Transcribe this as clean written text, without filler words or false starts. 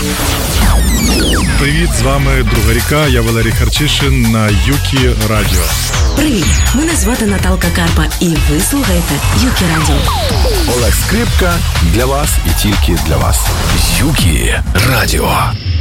Привіт, з вами Друга ріка, я Валерій Харчишин на Юкі Радіо. Привіт, мене звати Наталка Карпа і ви слухаєте Юкі Радіо. Олег Скрипка для вас і тільки для вас. Юкі Радіо.